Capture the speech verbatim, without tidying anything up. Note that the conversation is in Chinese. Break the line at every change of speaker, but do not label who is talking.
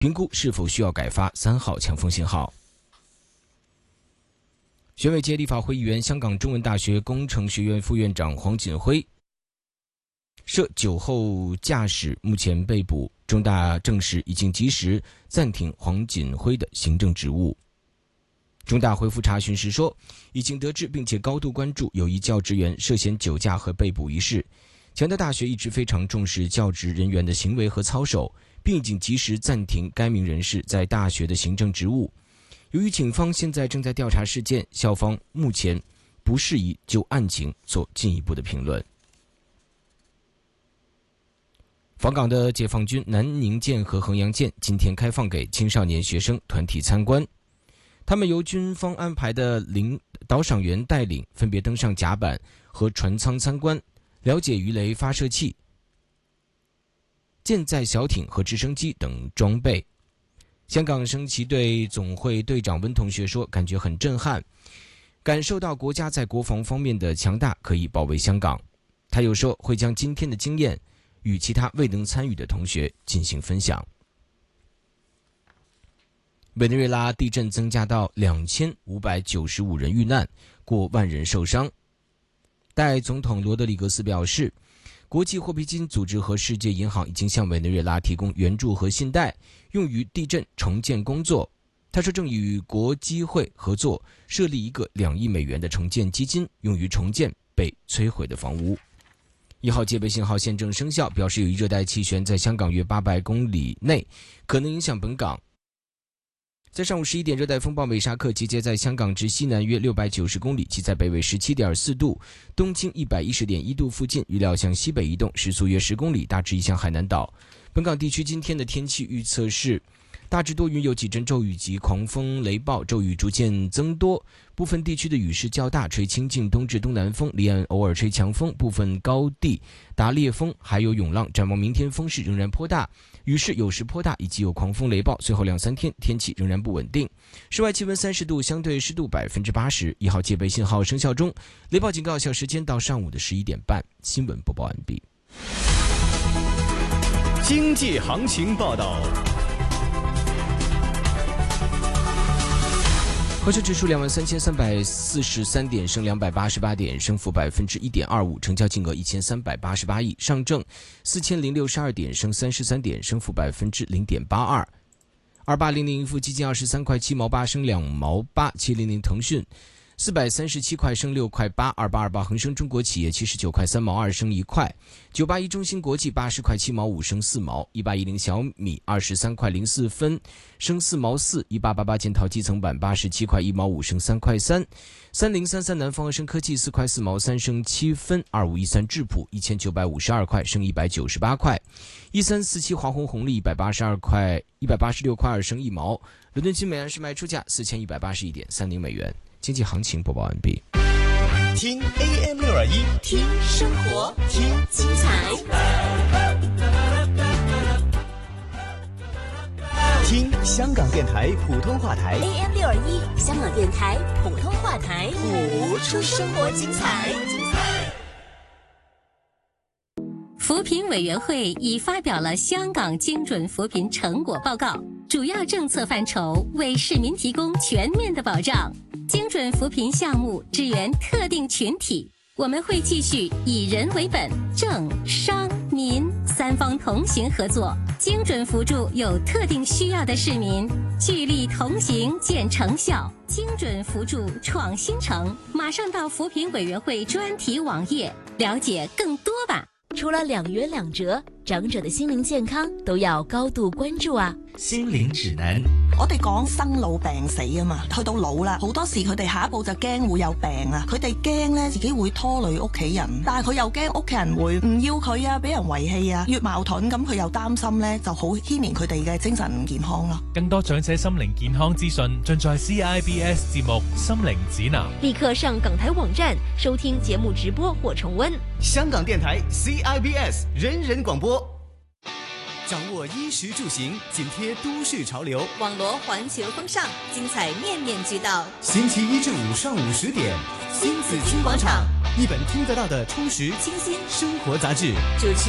评估是否需要改发三号强风信号。选委界立法会议员、香港中文大学工程学院副院长黄锦辉涉酒后驾驶目前被捕，中大证实已经及时暂停黄锦辉的行政职务。中大回复查询时说，已经得知并且高度关注有一教职员涉嫌酒驾和被捕一事，强调大学一直非常重视教职人员的行为和操守，并已经及时暂停该名人士在大学的行政职务。由于警方现在正在调查事件，校方目前不适宜就案情做进一步的评论。访港的解放军南宁舰和衡阳舰今天开放给青少年学生团体参观，他们由军方安排的领导赏员带领，分别登上甲板和船舱参观，了解鱼雷发射器、舰载小艇和直升机等装备。香港升旗队总会队长温同学说，感觉很震撼，感受到国家在国防方面的强大，可以保卫香港。他又说，会将今天的经验与其他未能参与的同学进行分享。委内瑞拉地震增加到两千五百九十五人遇难，过万人受伤。代总统罗德里格斯表示，国际货币基金组织和世界银行已经向委内瑞拉提供援助和信贷，用于地震重建工作。他说，正与国基会合作，设立一个两亿美元的重建基金，用于重建被摧毁的房屋。一号戒备信号现正生效，表示有一热带气旋在香港约八百公里内可能影响本港。在上午十一点，热带风暴美沙克集结在香港之西南约六百九十公里，即在北纬 十七点四度、东经 一百一十点一度附近，预料向西北移动，时速约十公里，大致移向海南岛。本港地区今天的天气预测是大致多云，有几阵骤雨及狂风雷暴，骤雨逐渐增多，部分地区的雨势较大，吹清劲东至东南风，离岸偶尔吹强风，部分高地达烈风，还有涌浪。展望明天风势仍然颇大，雨势有时颇大，以及有狂风雷暴。随后两三天天气仍然不稳定。室外气温三十度，相对湿度百分之八十。一号戒备信号生效中，雷暴警告有效时间到上午的十一点半。新闻播报完毕。
经济行情报道。
恒生指数两万三千三百四十三点，升两百八十八点，升幅百分之一点二五，成交金额一千三百八十八亿。上证四千零六十二点，升三十三点，升幅百分之零点八二。二八零零盈富基金二十三块七毛八，升两毛八。七零零腾讯四百三十七块，升六块八。二八二八恒生中国企业七十九块三毛二，升一块。九八一中芯国际八十块七毛五，升四毛。一八一零小米二十三块零四分，升四毛四。一八八八建陶基层板八十七块一毛五，升三块三。三零三三南方恒生科技四块四毛三，升七分。二五一三智普一千九百五十二块，升一百九十八块。一三四七华虹红利一百八十二块一百八十六块二，升一毛。伦敦金每安士卖出价四千一百八十一点三零美元。经济行情播报完毕。
听 A M 六二一，
听生活，听精彩，
听香港电台普通话台
A M 六二一，香港电台普通话台，谱出生活精彩。
扶贫委员会已发表了香港精准扶贫成果报告，主要政策范畴为市民提供全面的保障。精准扶贫项目支援特定群体，我们会继续以人为本，政商民三方同行合作，精准扶助有特定需要的市民，聚力同行见成效。精准扶助创新城，马上到扶贫委员会专题网页了解更多吧。
除了两元两折，长者的心灵健康都要高度关注啊。
心靈指南，
我哋講生老病死啊嘛，去到老啦，好多時佢哋下一步就驚會有病啊，佢哋驚咧自己會拖累屋企人，但係佢又驚屋企人會唔要佢啊，俾人遺棄啊，越矛盾咁佢又擔心咧，就好牽連佢哋嘅精神健康咯。
更多長者心靈健康資訊盡在 C I B S 節目《心靈指南》，
立刻上港台網站收聽節目直播或重溫。
香港電台 C I B S 人人廣播。掌握衣食住行，緊貼都市潮流，
網羅環球風尚，精彩面面俱到。
星期一至五上午十點，新紫荊廣場，一本聽得到的充實清新生活雜誌。
主持